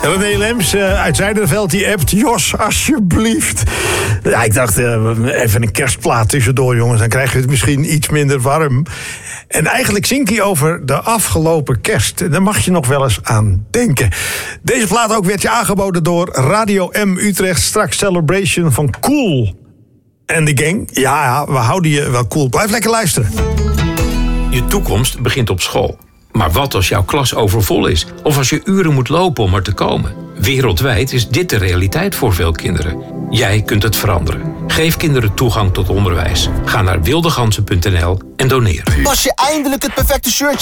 René Lems uit Zijderveld die appt: Jos, alsjeblieft. Ja, ik dacht, even een kerstplaat tussendoor, jongens. Dan krijg je het misschien iets minder warm. En eigenlijk zingt hij over de afgelopen kerst. Daar mag je nog wel eens aan denken. Deze plaat ook werd je aangeboden door Radio M Utrecht. Straks Celebration van Cool en de gang. Ja, we houden je wel cool. Blijf lekker luisteren. Je toekomst begint op school. Maar wat als jouw klas overvol is? Of als je uren moet lopen om er te komen? Wereldwijd is dit de realiteit voor veel kinderen. Jij kunt het veranderen. Geef kinderen toegang tot onderwijs. Ga naar wildegansen.nl en doneer. Pas je eindelijk het perfecte shirtje